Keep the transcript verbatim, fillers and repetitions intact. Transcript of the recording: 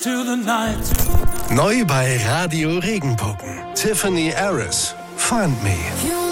into the night. Neu bei Radio Regenbogen. Tiffany Harris, Find Me.